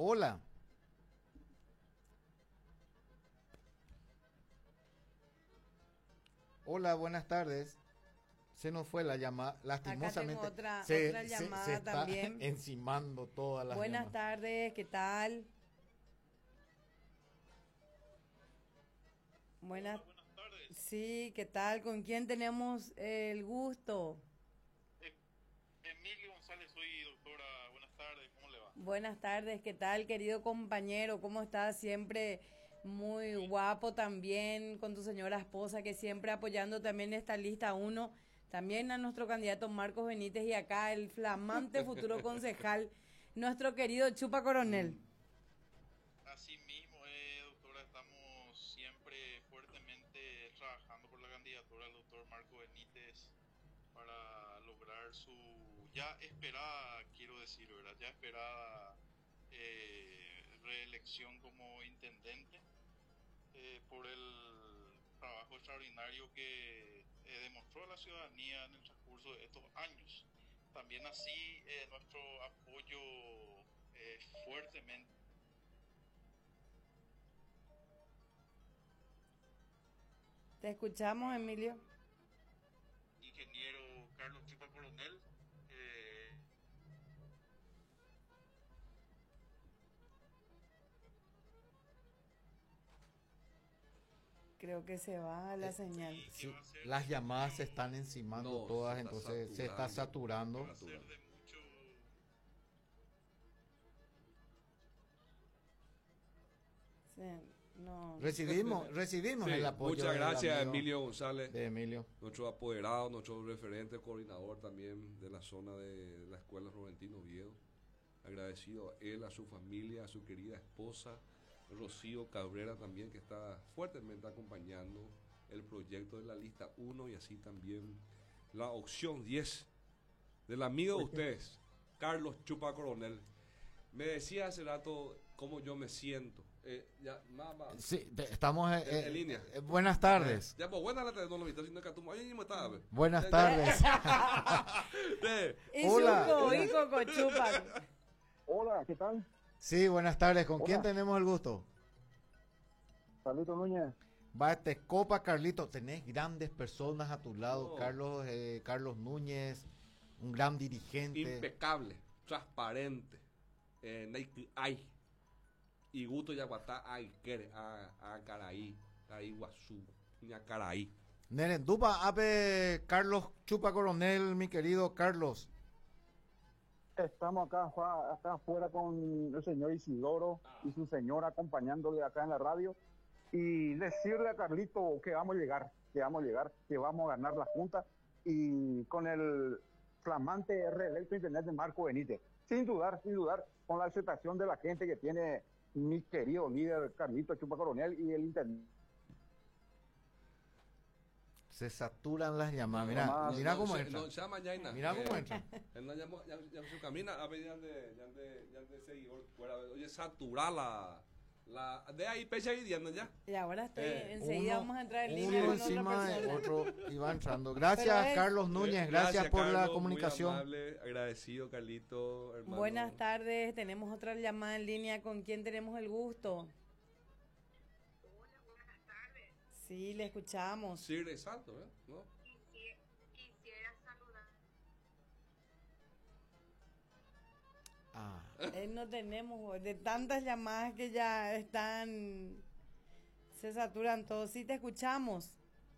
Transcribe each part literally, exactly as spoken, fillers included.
Hola. Hola, buenas tardes. Se nos fue la llamada, lastimosamente. Acá tengo otra, se, otra llamada se, se está también. encimando todas las Buenas llamadas. tardes, ¿qué tal? Buenas, Hola, buenas tardes. sí, ¿qué tal? ¿Con quién tenemos el gusto? Eh, Emilio González, soy doctora. Buenas tardes, ¿cómo le va? Buenas tardes, ¿qué tal, querido compañero? ¿Cómo estás? Siempre muy guapo también con tu señora esposa, que siempre apoyando también esta lista uno. También a nuestro candidato Marcos Benítez y acá el flamante futuro concejal, nuestro querido Chupa Coronel. Así mismo, eh, doctora, estamos siempre fuertemente trabajando por la candidatura del doctor Marco Benítez para lograr su ya esperada, quiero decir, ¿verdad? Ya esperada eh, reelección como intendente eh, por el trabajo extraordinario que eh, demostró a la ciudadanía en el transcurso de estos años. También así eh, nuestro apoyo eh, fuertemente. Te escuchamos, Emilio. Ingeniero Carlos Chupa Coronel. Eh, Creo que se va la Eh, señal. y que Sí, va a ser las de llamadas se mucho, están encimando No, todas, se está entonces se está saturando. saturando. va a ser de mucho. Sí, no. Recibimos, recibimos Sí, el apoyo muchas del gracias, amigo Emilio González, de Emilio. nuestro apoderado, nuestro referente coordinador también de la zona de la escuela Rodentino Oviedo. Agradecido a él, a su familia, a su querida esposa, Rocío Cabrera también, que está fuertemente acompañando el proyecto de la lista uno y así también la opción diez del amigo de ustedes, Carlos Chupa Coronel. Me decía hace rato cómo yo me siento. Eh, ya, mamá. Sí, te- estamos eh, En- en eh, línea. eh, buenas tardes. Ya, pues buena la no lo viste haciendo que tú ahí mismo estaba. ve. Buenas Ya, tardes. ya. Y Hola. Chuco, y Coco Chupa. Hola, ¿qué tal? Sí, buenas tardes. ¿Con Hola. quién tenemos el gusto? Carlito Núñez. Va este Copa Carlito. Tenés grandes personas a tu lado. No. Carlos eh, Carlos Núñez, un gran dirigente. Impecable, transparente. Eh, Nike ay. Y gusto yaguatá ay quere a a caraí, a Iguazú, ni a caraí. Nerendupa, ape Carlos Chupa Coronel, mi querido Carlos. Estamos acá, Juan, acá afuera con el señor Isidoro y su señora acompañándole acá en la radio. Y decirle a Carlito que vamos a llegar, que vamos a llegar, que vamos a ganar la Junta y con el flamante reelecto intendente de Marco Benítez. Sin dudar, sin dudar, con la aceptación de la gente que tiene mi querido líder Carlito Chupa Coronel y el intendente. Se saturan las llamadas. No, Mira, no, mira no, cómo se- entra. No, se llama Yaina. Mira cómo Eh, entra. Él no llamó, ya, ya se camina a ver ya de, ya de, ya de seguidor fuera. Oye, saturar la, la, de ahí pecha y diana ya. Y ahora estoy, Eh, enseguida Uno- vamos a entrar en uno línea con otra encima de persona. otro y va entrando. Gracias, Pero es- Carlos Núñez. Gracias, por la Carlos, comunicación. Muy amable, agradecido, Carlito, hermano. Buenas tardes, tenemos otra llamada en línea. ¿Con quién tenemos el gusto? Hola, buenas tardes. Sí, le escuchamos. Sí, exacto, ¿eh? ¿No? Quisiera, quisiera saludar. Ah, Eh, no tenemos, de tantas llamadas que ya están, se saturan todos. Sí, te escuchamos.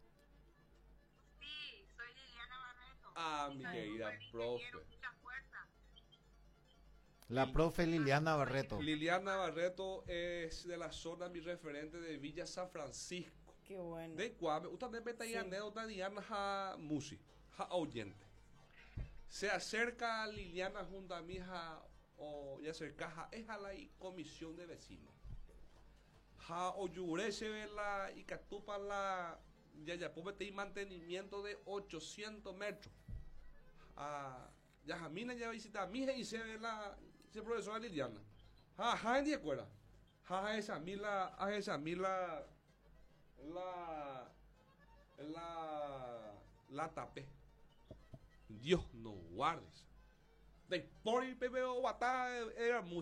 Sí, soy Liliana Barreto. Ah, mi Saludos, querida feliz profe. ingeniero, mucha fuerza. la profe Liliana Barreto. Liliana Barreto es de la zona, mi referente de Villa San Francisco. Qué bueno. De Cuame, usted me mete ahí Sí. anécdota Diana ha musi, ha oyente. Se acerca Liliana junto a mi hija o ya acerca es a la i- comisión de vecinos. Ha oyure se ve la y catupa la ya ya póvete y mantenimiento de ochocientos metros. Ah, ya Jamina ya visita a mi hija y se ve la se profesora Liliana. Ha ha en acuerda. Ha esa mila, ha esa mila la la la tapé. Dios no guardes. De por el P B O Batá era